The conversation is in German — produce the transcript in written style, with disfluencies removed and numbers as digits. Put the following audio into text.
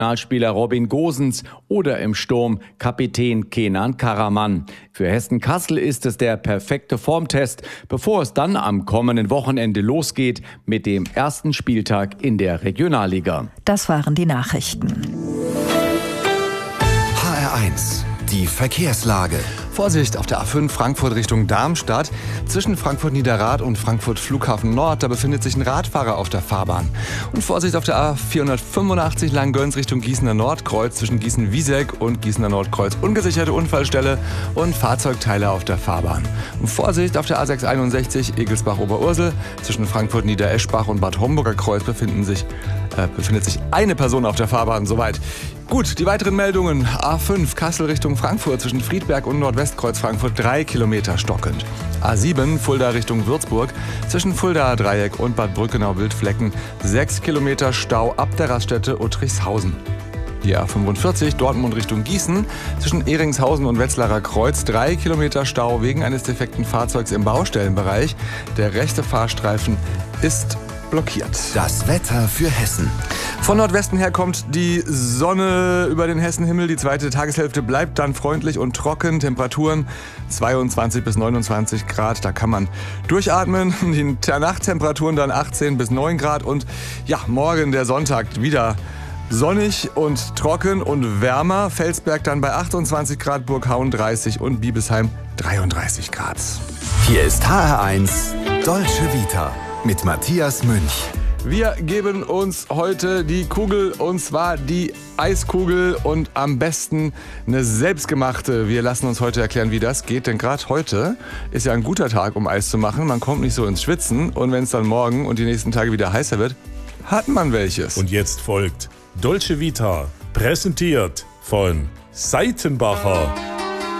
Nationalspieler Robin Gosens oder im Sturm Kapitän Kenan Karaman. Für Hessen Kassel ist es der perfekte Formtest, bevor es dann am kommenden Wochenende losgeht mit dem ersten Spieltag in der Regionalliga. Das waren die Nachrichten. HR1, die Verkehrslage. Vorsicht auf der A5 Frankfurt Richtung Darmstadt. Zwischen Frankfurt-Niederrad und Frankfurt Flughafen Nord, da befindet sich ein Radfahrer auf der Fahrbahn. Und Vorsicht auf der A485 Langgöns Richtung Gießener Nordkreuz. Zwischen Gießen-Wieseck und Gießener Nordkreuz ungesicherte Unfallstelle und Fahrzeugteile auf der Fahrbahn. Und Vorsicht auf der A661 Egelsbach-Oberursel. Zwischen Frankfurt-Niedereschbach und Bad Homburger Kreuz befindet sich eine Person auf der Fahrbahn. Soweit. Gut, die weiteren Meldungen. A5 Kassel Richtung Frankfurt zwischen Friedberg und Nordwestkreuz Frankfurt 3 Kilometer stockend. A7 Fulda Richtung Würzburg zwischen Fuldaer Dreieck und Bad Brückenau-Wildflecken 6 Kilometer Stau ab der Raststätte Uttrichshausen. Die A45 Dortmund Richtung Gießen zwischen Ehringshausen und Wetzlarer Kreuz 3 Kilometer Stau wegen eines defekten Fahrzeugs im Baustellenbereich. Der rechte Fahrstreifen ist blockiert. Das Wetter für Hessen. Von Nordwesten her kommt die Sonne über den Hessenhimmel. Die zweite Tageshälfte bleibt dann freundlich und trocken. Temperaturen 22 bis 29 Grad. Da kann man durchatmen. Die Nachttemperaturen dann 18 bis 9 Grad. Und ja, morgen der Sonntag wieder sonnig und trocken und wärmer. Felsberg dann bei 28 Grad, Burghauen 30 und Biebesheim 33 Grad. Hier ist HR1 Dolce Vita mit Matthias Münch. Wir geben uns heute die Kugel, und zwar die Eiskugel, und am besten eine selbstgemachte. Wir lassen uns heute erklären, wie das geht, denn gerade heute ist ja ein guter Tag, um Eis zu machen. Man kommt nicht so ins Schwitzen, und wenn es dann morgen und die nächsten Tage wieder heißer wird, hat man welches. Und jetzt folgt Dolce Vita, präsentiert von Seitenbacher.